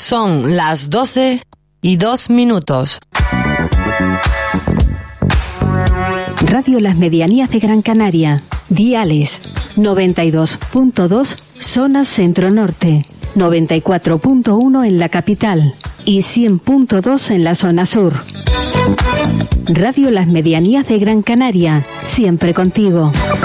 Son las 12:02. Radio Las Medianías de Gran Canaria. Diales 92.2 zona centro-norte, 94.1 en la capital y 100.2 en la zona sur. Radio Las Medianías de Gran Canaria, siempre contigo.